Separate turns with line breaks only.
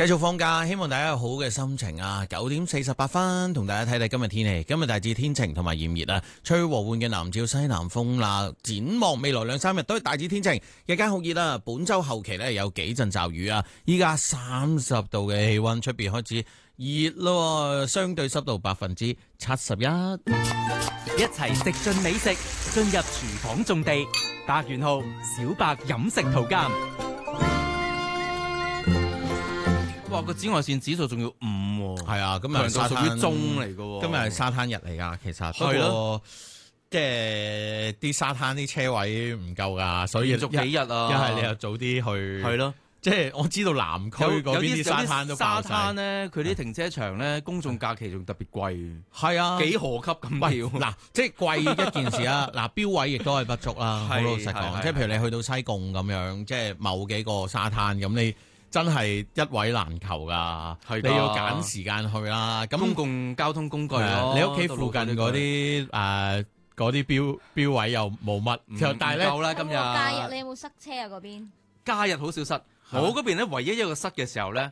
繼續放假，希望大家有好嘅心情啊！9:48同大家睇睇今日天氣。今日大致天晴同埋炎熱啊，吹和緩嘅南至西南風啦。展望未來2-3日都係大致天晴，日間酷熱啦。本週後期呢，有幾陣驟雨啊！依家30度嘅氣溫，出邊開始熱咯，相對濕度71%。
一齊食盡美食，進入廚房種地。白元浩、小白飲食圖鑑。
哇！個紫外線指數仲要5喎，
係啊，今日
強度屬於中嚟嘅喎。
今日係沙灘日嚟㗎，其實
係咯，
即係啲沙灘啲車位唔夠㗎，所以
連續幾日啊，
一係你又早啲去，
係咯。
即係我知道南區嗰邊啲沙灘都爆晒。
沙灘咧，佢啲停車場咧，公眾假期仲特別貴。
係啊，
幾何級咁跳。
嗱，即係貴一件事啊！嗱，標位亦都係不足啦。好老實講，即係譬如你去到西貢咁樣，即係某幾個沙灘咁，你真係一位難求㗎。你要揀時間去啦。咁
公共交通工具咯，
你屋企附近嗰啲嗰啲標位又冇乜，但係咧，
夠啦今日。
假日你有冇塞車啊？嗰邊
假日好少塞。我嗰邊咧，唯一一個塞嘅時候咧，